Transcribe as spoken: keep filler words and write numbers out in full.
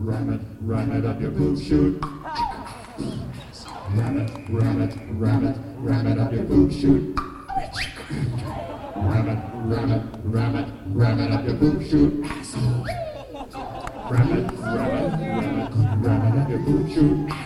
ram it, ram it up your poop chute. Ram it, ram it, ram it, ram it up your poop chute. Ram it, ram it, ram it, ram it up your poop chute. Ram it, ram it, ram it, ram it up your poop chute.